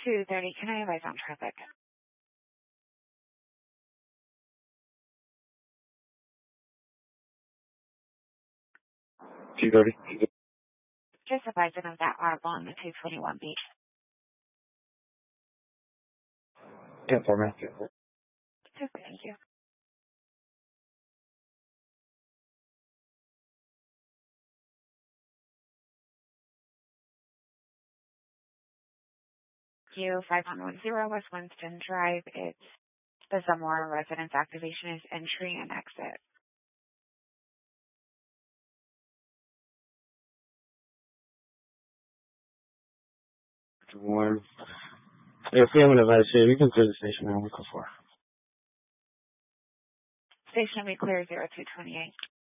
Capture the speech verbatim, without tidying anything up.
two thirty, can I advise on traffic? two thirty. Just advising of that arrival on the two twenty-one beach. ten four, man. Super, thank you. Q five one one zero West Winston Drive. It's the Zamora residence. Activation is entry and exit. One. If we have an advice here, we can clear the station now. We'll go for. Station will be clear zero two twenty-eight.